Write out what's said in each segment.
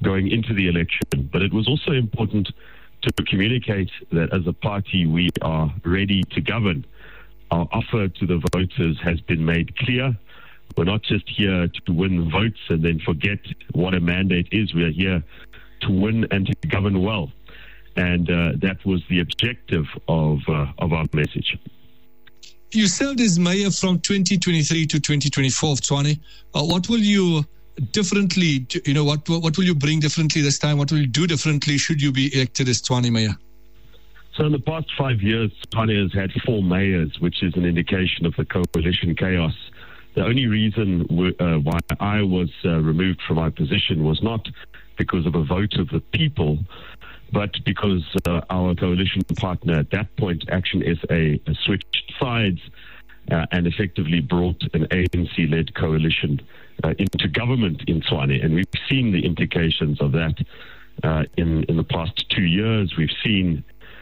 going into the election. But it was also important to communicate that as a party we are ready to govern. Our offer to the voters has been made clear. We're not just here to win votes and then forget what a mandate is. We are here to win and to govern well. And that was the objective of our message. You served as mayor from 2023 to 2024 of Tshwane. What will you differently, what will you bring differently this time? What will you do differently should you be elected as Tshwane mayor? So in the past 5 years, Tshwane has had 4 mayors, which is an indication of the coalition chaos. The only reason why I was removed from my position was not because of a vote of the people, but because our coalition partner at that point, Action SA, switched sides and effectively brought an ANC-led coalition into government in Tshwane. And we've seen the implications of that in the past 2 years. We've seen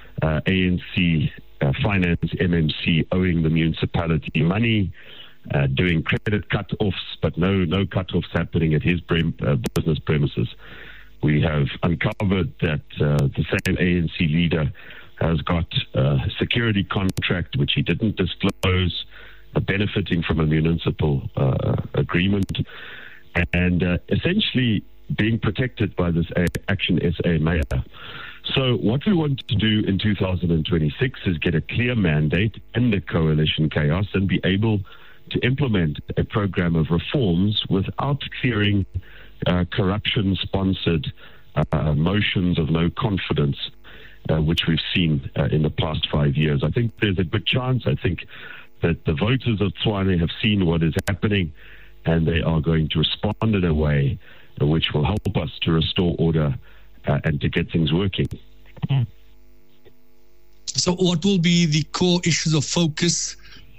ANC Finance MMC owing the municipality money, doing credit cut-offs, but no cut-offs happening at his business premises. We have uncovered that the same ANC leader has got a security contract which he didn't disclose, benefiting from a municipal agreement, and essentially being protected by this Action SA mayor. So what we want to do in 2026 is get a clear mandate and the coalition chaos and be able to implement a program of reforms without clearing corruption-sponsored motions of no confidence, which we've seen in the past 5 years. I think there's a good chance. I think that the voters of Tshwane have seen what is happening, and they are going to respond in a way which will help us to restore order and to get things working. So what will be the core issues of focus,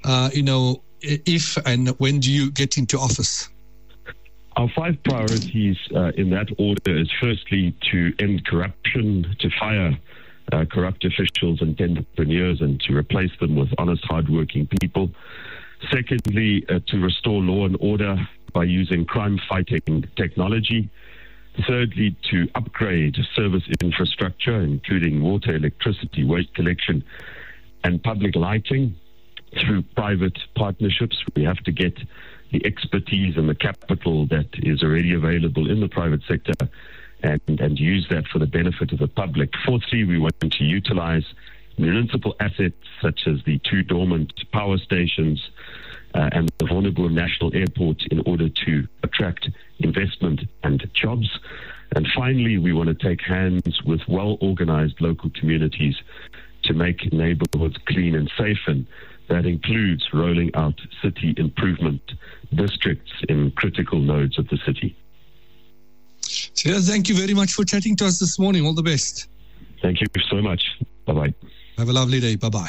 if and when do you get into office? Our 5 priorities in that order is firstly to end corruption, to fire corrupt officials and entrepreneurs and to replace them with honest, hardworking people. Secondly, to restore law and order by using crime-fighting technology. Thirdly, to upgrade service infrastructure, including water, electricity, waste collection, and public lighting through private partnerships. We have to get the expertise and the capital that is already available in the private sector and use that for the benefit of the public. Fourthly, we want to utilize municipal assets such as the 2 dormant power stations and the vulnerable national airport in order to attract investment and jobs. And finally, we want to take hands with well-organized local communities to make neighborhoods clean and safe, and that includes rolling out city improvement districts in critical nodes of the city. So, thank you very much for chatting to us this morning. All the best. Thank you so much. Bye-bye. Have a lovely day. Bye-bye.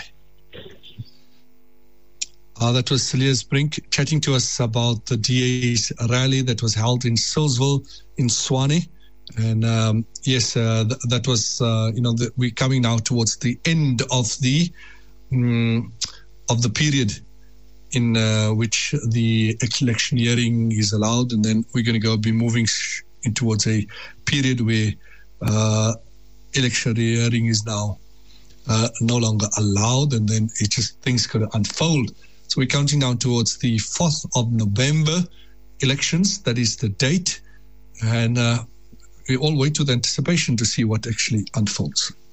That was Cilliers Brink chatting to us about the DA's rally that was held in Silsville in Tshwane. And yes, that was, we're coming now towards the end of the period in which the electioneering is allowed. And then we're going to be moving towards a period where electioneering is now no longer allowed, and then things could unfold. So we're counting down towards the 4th of November elections. That is the date. And we all wait with anticipation to see what actually unfolds.